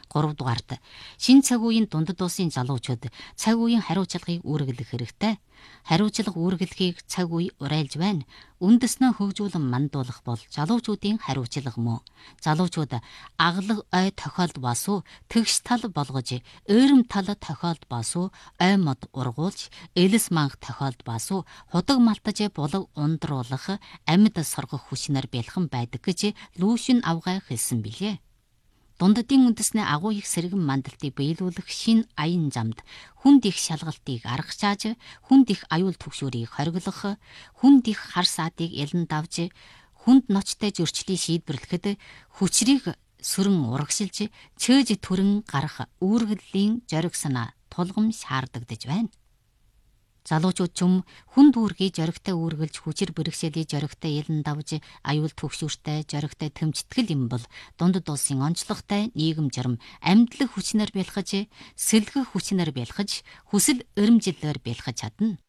3 дугаарт шинэ цаг үеийн дундад улсын залуучууд цаг үеийн хариуцлагыг үүргэлэх хэрэгтэй. Хариуцлага үүргэлэхийг цаг үе урайлж байна. Үндэснээ хөгжүүлэн мандуулах бол залуучуудын хариуцлага мөн. Залуучууд аглаг ой тохиолд басуу тэгш тал болгож, өөрөм тал тохиолд басуу ой мод ургуулж, элэс манх тохиолд басуу худаг малтаж булаг ундруулах, амьд соргох хүчнэр бэлхэн байдаг гэж Лүшин авгай хэлсэн билээ. Дундадын үндэснээ агуу их сэргэн мандалтыг биелүүлэх шин аян замд хүнд их шалгалтыг аргачааж, хүнд их аюул түгшүүрийг хориглох, хүнд их хар саадыг элен давж, хүнд ноцтой зөрчлийг шийдвэрлэхэд хүчрийг сүрэн урагшилж, чөөж түрэн гарах үүргэллийн зориг санаа тулгам шаардагдаж байна. Залуучууд ч хүн дүүргийг зоригтой үүргэлж хүчээр бэрхшээлийг зоригтой ялан давж аюул түгшүүртэй зоригтой тэмцэтгэл юм бол дундад улсын онцлогтой нийгэм журам амьдлаг хүчнэр бэлхэж сэлгэх хүчнэр бэлхэж хүсэл өрөмжлөөр бэлхэж чадна.